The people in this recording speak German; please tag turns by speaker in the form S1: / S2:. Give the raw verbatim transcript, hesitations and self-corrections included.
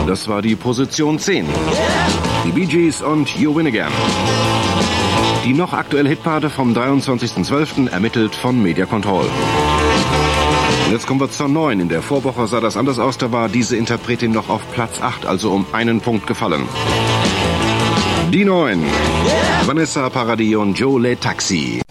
S1: Das war die Position zehn. Die Bee Gees und You Win Again. Die noch aktuelle Hitparade vom dreiundzwanzigsten zwölften ermittelt von Media Control. Und jetzt kommen wir zur neun. In der Vorwoche sah das anders aus, da war diese Interpretin noch auf Platz acht, also um einen Punkt gefallen. Die neun. Vanessa Paradis und Joe Le Taxi.